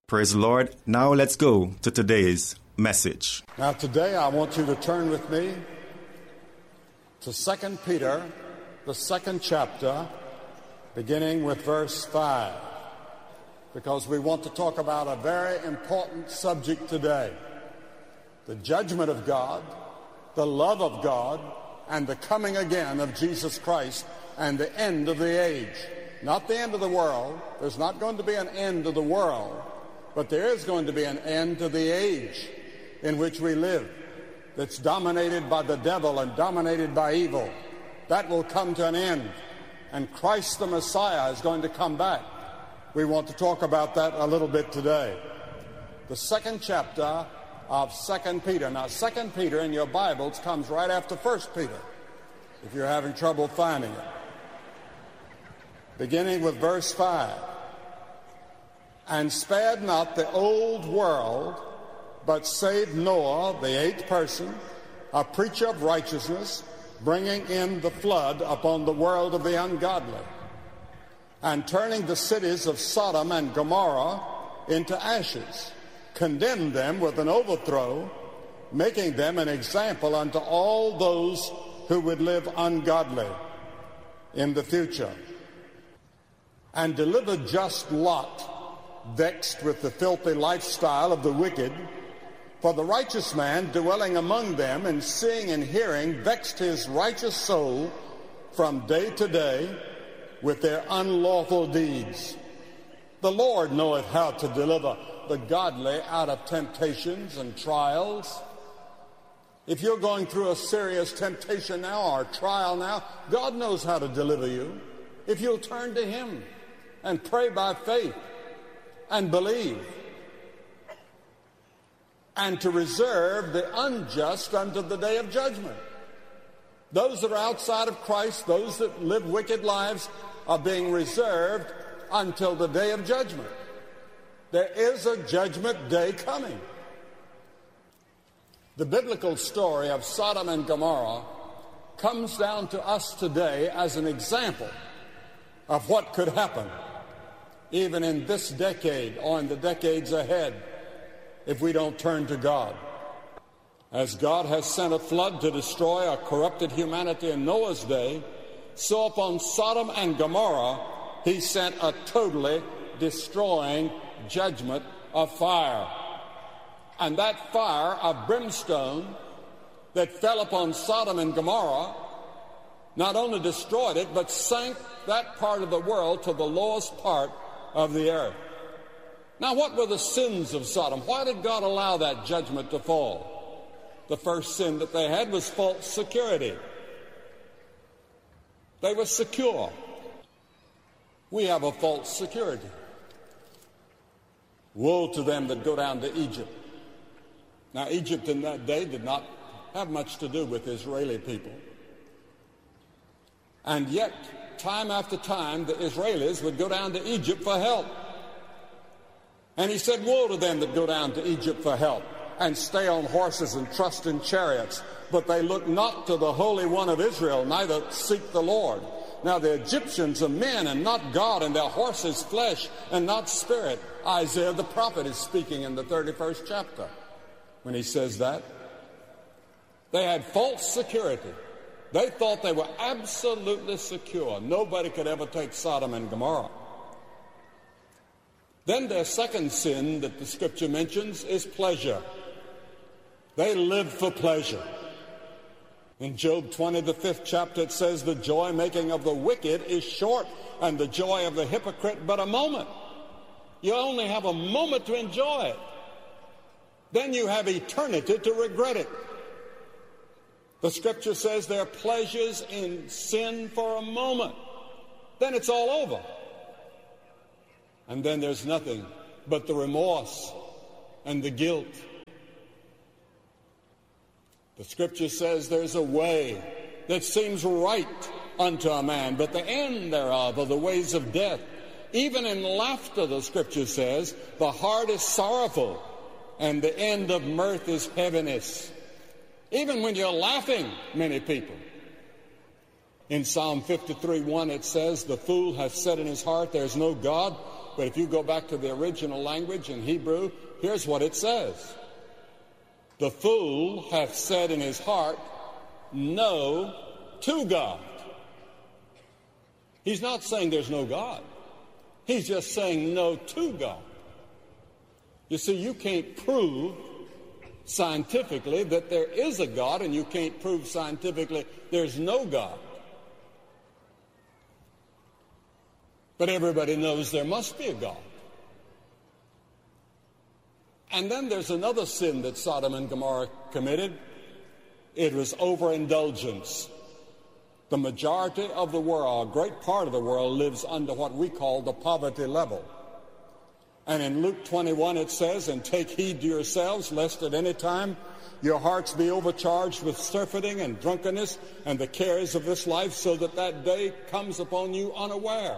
Praise the Lord. Now let's go to today's message. Now today I want you to turn with me to 2 Peter, the 2nd chapter, beginning with verse 5, because we want to talk about a very important subject today: the judgment of God, the love of God, and the coming again of Jesus Christ, and the end of the age. Not the end of the world. There's not going to be an end of the world, but there is going to be an end to the age in which we live, that's dominated by the devil and dominated by evil. That will come to an end, and Christ the Messiah is going to come back. We want to talk about that a little bit today. The 2nd chapter of 2 Peter. Now, 2 Peter in your Bibles comes right after 1 Peter, if you're having trouble finding it. Beginning with verse 5. And spared not the old world, but saved Noah, the 8th person, a preacher of righteousness, bringing in the flood upon the world of the ungodly, and turning the cities of Sodom and Gomorrah into ashes, condemned them with an overthrow, making them an example unto all those who would live ungodly in the future. And delivered just Lot, vexed with the filthy lifestyle of the wicked. For the righteous man dwelling among them and seeing and hearing vexed his righteous soul from day to day with their unlawful deeds. The Lord knoweth how to deliver the godly out of temptations and trials. If you're going through a serious temptation now or trial now, God knows how to deliver you. If you'll turn to Him and pray by faith and believe, and to reserve the unjust unto the day of judgment. Those that are outside of Christ, those that live wicked lives, are being reserved until the day of judgment. There is a judgment day coming. The biblical story of Sodom and Gomorrah comes down to us today as an example of what could happen even in this decade or in the decades ahead if we don't turn to God. As God has sent a flood to destroy a corrupted humanity in Noah's day, so upon Sodom and Gomorrah He sent a totally destroying judgment of fire. And that fire of brimstone that fell upon Sodom and Gomorrah not only destroyed it, but sank that part of the world to the lowest part of the earth. Now, what were the sins of Sodom? Why did God allow that judgment to fall? The first sin that they had was false security. They were secure. We have a false security. Woe to them that go down to Egypt. Now, Egypt in that day did not have much to do with Israeli people. And yet, time after time, the Israelis would go down to Egypt for help. And He said, woe to them that go down to Egypt for help, and stay on horses and trust in chariots, but they look not to the Holy One of Israel, neither seek the Lord. Now the Egyptians are men and not God, and their horses flesh and not spirit. Isaiah the prophet is speaking in the 31st chapter when he says that. They had false security. They thought they were absolutely secure. Nobody could ever take Sodom and Gomorrah. Then their second sin that the Scripture mentions is pleasure. They lived for pleasure. In Job 20, the 5th chapter, it says, the joy-making of the wicked is short, and the joy of the hypocrite but a moment. You only have a moment to enjoy it. Then you have eternity to regret it. The Scripture says there are pleasures in sin for a moment. Then it's all over. And then there's nothing but the remorse and the guilt. The Scripture says there's a way that seems right unto a man, but the end thereof are the ways of death. Even in laughter, the Scripture says, the heart is sorrowful, and the end of mirth is heaviness. Even when you're laughing, many people. In Psalm 53:1 it says, the fool hath said in his heart, there is no God. but if you go back to the original language in Hebrew, here's what it says. The fool hath said in his heart, no to God. He's not saying there's no God. He's just saying no to God. You see, you can't prove scientifically that there is a God, and you can't prove scientifically there's no God. But everybody knows there must be a God. And then there's another sin that Sodom and Gomorrah committed. It was overindulgence. The majority of the world, a great part of the world, lives under what we call the poverty level. And in Luke 21 it says, and take heed to yourselves, lest at any time your hearts be overcharged with surfeiting and drunkenness and the cares of this life, so that that day comes upon you unaware.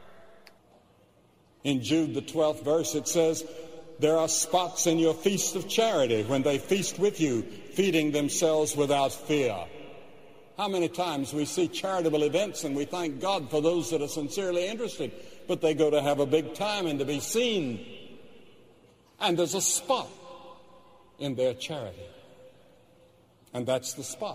In Jude, the 12th verse, it says, there are spots in your feast of charity when they feast with you, feeding themselves without fear. How many times we see charitable events and we thank God for those that are sincerely interested, but they go to have a big time and to be seen. And there's a spot in their charity. And that's the spot.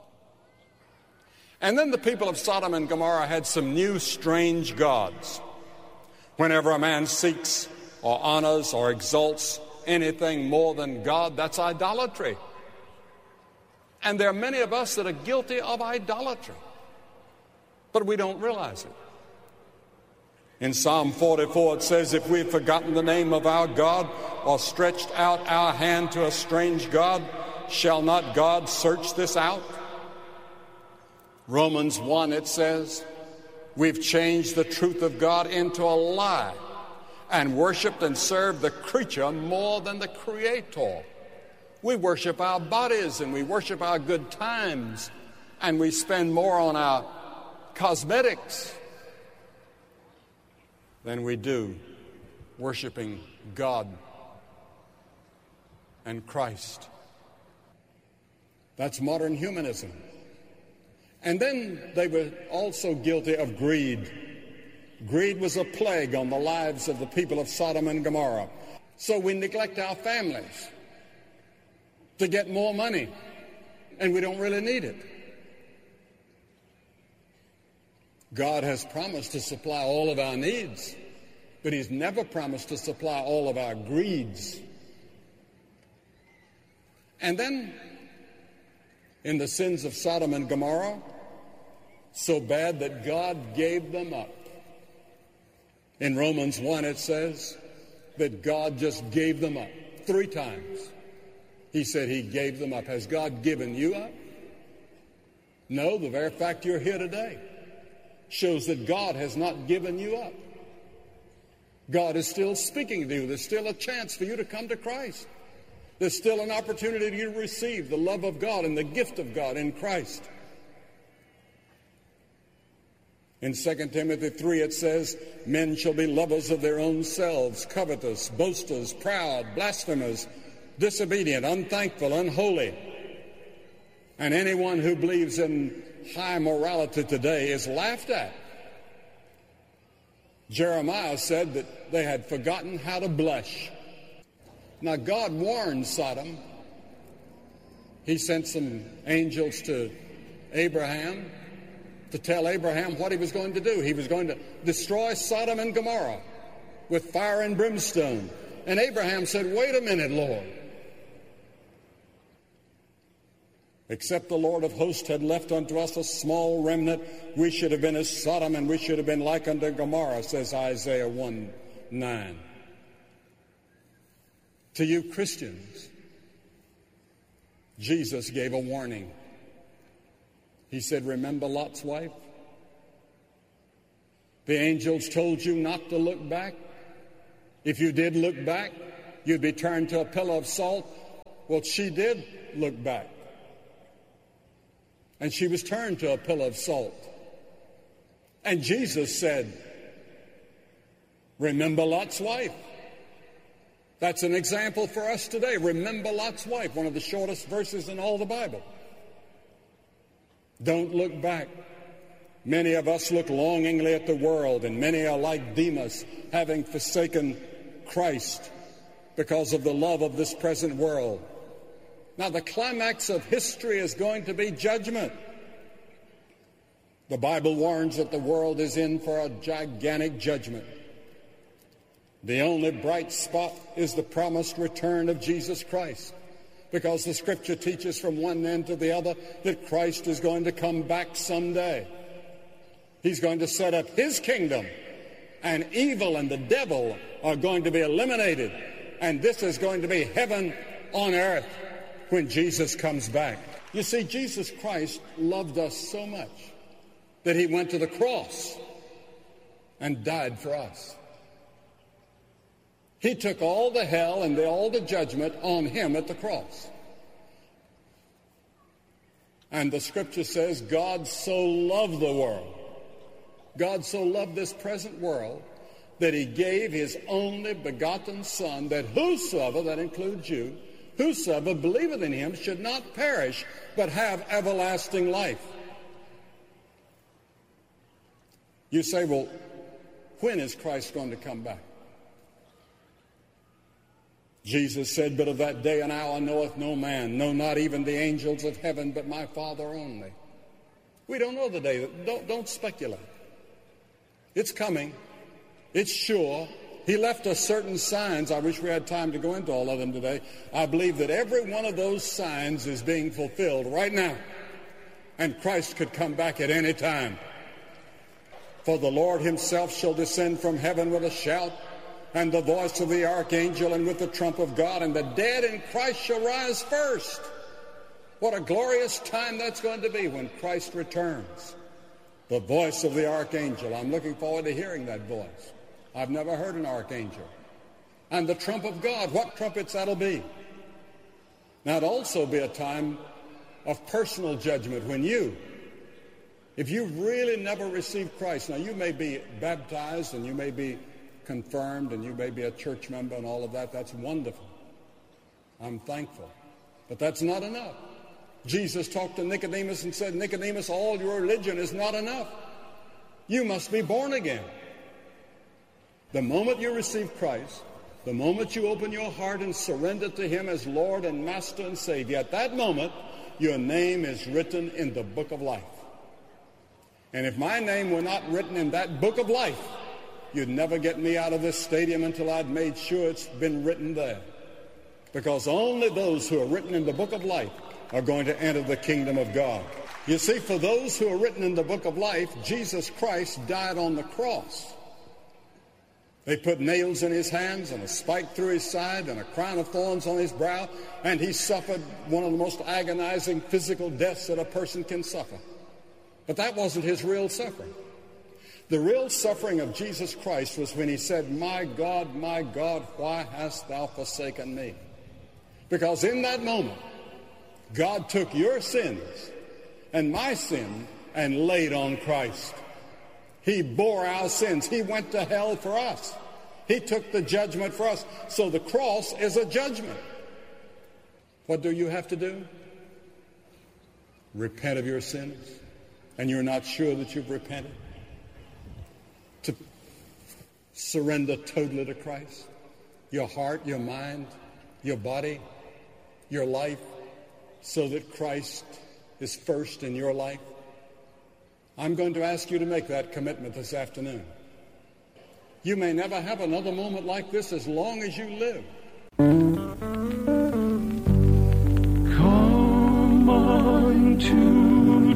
And then the people of Sodom and Gomorrah had some new strange gods. Whenever a man seeks or honors or exalts anything more than God, that's idolatry. And there are many of us that are guilty of idolatry, but we don't realize it. In Psalm 44 it says, if we've forgotten the name of our God or stretched out our hand to a strange God, shall not God search this out? Romans 1 it says, we've changed the truth of God into a lie and worshiped and served the creature more than the Creator. We worship our bodies and we worship our good times, and we spend more on our cosmetics than we do worshiping God and Christ. That's modern humanism. And then they were also guilty of greed. Greed was a plague on the lives of the people of Sodom and Gomorrah. So we neglect our families to get more money, and we don't really need it. God has promised to supply all of our needs, but He's never promised to supply all of our greeds. And then, in the sins of Sodom and Gomorrah, so bad that God gave them up. In Romans 1 it says that God just gave them up 3 times. He said He gave them up. Has God given you up? No, the very fact you're here today shows that God has not given you up. God is still speaking to you. There's still a chance for you to come to Christ. There's still an opportunity to receive the love of God and the gift of God in Christ. In 2 Timothy 3 it says, men shall be lovers of their own selves, covetous, boasters, proud, blasphemers, disobedient, unthankful, unholy. And anyone who believes in high morality today is laughed at. Jeremiah said that they had forgotten how to blush. Now God warned Sodom. He sent some angels to Abraham to tell Abraham what he was going to do. He was going to destroy Sodom and Gomorrah with fire and brimstone. And Abraham said, wait a minute, Lord. Except the Lord of hosts had left unto us a small remnant, we should have been as Sodom, and we should have been like unto Gomorrah, says Isaiah 1:9. To you Christians, Jesus gave a warning. He said, remember Lot's wife? The angels told you not to look back. If you did look back, you'd be turned to a pillar of salt. Well, she did look back. And she was turned to a pillar of salt. And Jesus said, remember Lot's wife. That's an example for us today. Remember Lot's wife, one of the shortest verses in all the Bible. Don't look back. Many of us look longingly at the world, and many are like Demas, having forsaken Christ because of the love of this present world. Now, the climax of history is going to be judgment. The Bible warns that the world is in for a gigantic judgment. The only bright spot is the promised return of Jesus Christ, because the Scripture teaches from one end to the other that Christ is going to come back someday. He's going to set up his kingdom, and evil and the devil are going to be eliminated, and this is going to be heaven on earth when Jesus comes back. You see, Jesus Christ loved us so much that he went to the cross and died for us. He took all the hell and all the judgment on him at the cross. And the Scripture says, God so loved the world, God so loved this present world, that he gave his only begotten Son, that whosoever, that includes you, whosoever believeth in him should not perish, but have everlasting life. You say, well, when is Christ going to come back? Jesus said, but of that day and hour knoweth no man, no, not even the angels of heaven, but my Father only. We don't know the day. Don't speculate. It's coming. It's sure. He left us certain signs. I wish we had time to go into all of them today. I believe that every one of those signs is being fulfilled right now. And Christ could come back at any time. For the Lord himself shall descend from heaven with a shout, and the voice of the archangel, and with the trump of God, and the dead in Christ shall rise first. What a glorious time that's going to be when Christ returns. The voice of the archangel. I'm looking forward to hearing that voice. I've never heard an archangel. And the trump of God. What trumpets that'll be. Now, it'll also be a time of personal judgment when if you really never received Christ, now you may be baptized and you may be confirmed and you may be a church member and all of that. That's wonderful. I'm thankful. But that's not enough. Jesus talked to Nicodemus and said, Nicodemus, all your religion is not enough. You must be born again. The moment you receive Christ, the moment you open your heart and surrender to him as Lord and Master and Savior, at that moment, your name is written in the book of life. And if my name were not written in that book of life, you'd never get me out of this stadium until I'd made sure it's been written there. Because only those who are written in the book of life are going to enter the kingdom of God. You see, for those who are written in the book of life, Jesus Christ died on the cross. They put nails in his hands and a spike through his side and a crown of thorns on his brow, and he suffered one of the most agonizing physical deaths that a person can suffer. But that wasn't his real suffering. The real suffering of Jesus Christ was when he said, my God, why hast thou forsaken me? Because in that moment, God took your sins and my sin and laid on Christ. He bore our sins. He went to hell for us. He took the judgment for us. So the cross is a judgment. What do you have to do? Repent of your sins. And you're not sure that you've repented. To surrender totally to Christ. Your heart, your mind, your body, your life, so that Christ is first in your life. I'm going to ask you to make that commitment this afternoon. You may never have another moment like this as long as you live. Come unto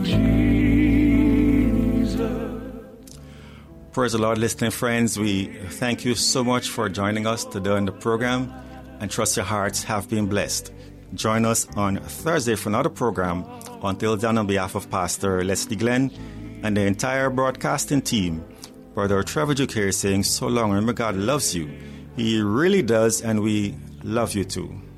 Jesus. Praise the Lord, listening friends. We thank you so much for joining us today on the program and trust your hearts have been blessed. Join us on Thursday for another program. Until then, on behalf of Pastor Leslie Glenn and the entire broadcasting team, Brother Trevor Duke here saying so long. Remember, God loves you. He really does, and we love you too.